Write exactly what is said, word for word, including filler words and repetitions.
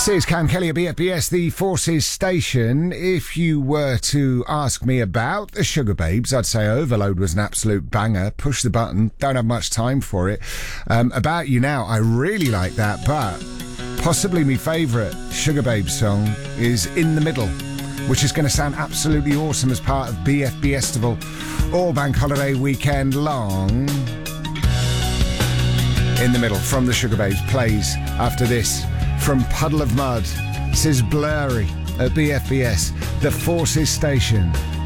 Is Cam Kelly at B F B S, the Forces station. If you were to ask me about the Sugar Babes, I'd say Overload was an absolute banger. Push the button, don't have much time for it. Um, About You Now, I really like that, but possibly my favourite Sugar Babes song is In the Middle, which is going to sound absolutely awesome as part of B F B Festival all bank holiday weekend long. In the Middle from the Sugar Babes plays after this. From Puddle of Mud, this is Blurry at B F B S, the Forces station.